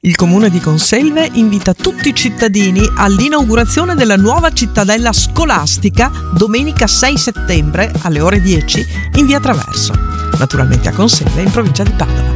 Il comune di Conselve invita tutti i cittadini all'inaugurazione della nuova cittadella scolastica domenica 6 settembre alle ore 10 in via Traverso, naturalmente a Conselve in provincia di Padova.